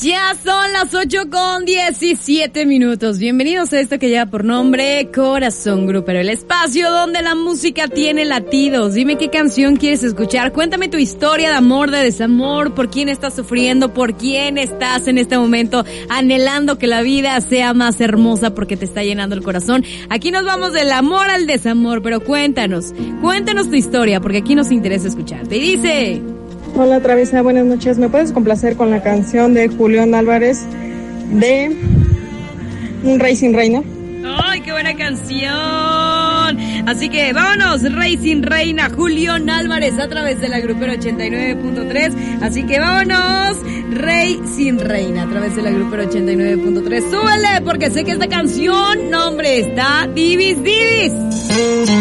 Ya son las 8:17. Bienvenidos a esto que lleva por nombre Corazón Grupero, el espacio donde la música tiene latidos. Dime qué canción quieres escuchar. Cuéntame tu historia de amor, de desamor, por quién estás sufriendo, por quién estás en este momento anhelando que la vida sea más hermosa porque te está llenando el corazón. Aquí nos vamos del amor al desamor, pero cuéntanos tu historia porque aquí nos interesa escucharte. Y dice... Hola Travesa, buenas noches. ¿Me puedes complacer con la canción de Julián Álvarez de Un Rey sin Reina? ¡Ay, qué buena canción! Así que vámonos, Rey sin Reina, Julián Álvarez a través de la Grupero 89.3. Así que vámonos, Rey sin Reina a través de la Grupero 89.3. ¡Súbele! Porque sé que esta canción, no hombre, está divis.